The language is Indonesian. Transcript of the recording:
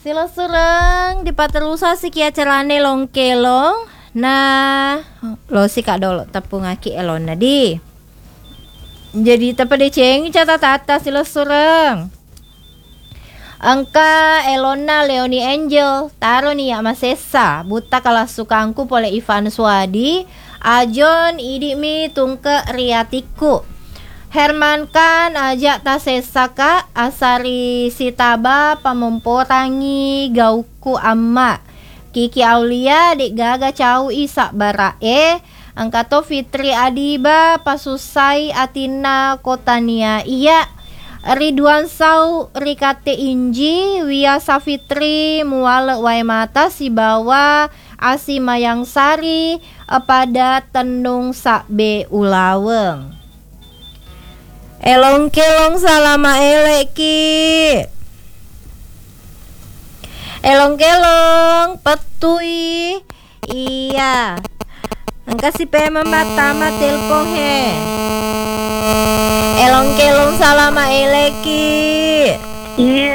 Sila surang di Patalusa si kia carane long kelong. Nah, lo si kak dolo tepung aki elon di. Jadi tapa de ceng tata sila surang. Angka Elona Leoni Angel taro ni ya masesa buta kala sukangku pole Ivan Swadi ajon idimi tungke riatiku. Herman kan ajak tasesaka asari sitaba pamomporangi gauku amma Kiki Aulia dik gaga cau isak barae angkato Fitri Adiba pasusai Atina Kotania iya Ridwan Sau Rikate Inji Wia Safitri Muale Waimata Sibawa Asimayang Sari pada tenung sakbe ulaweng Elong kelong salama eleki Elong kelong petui iya angka si pema matama telpo he Elong kelong salama eleki iya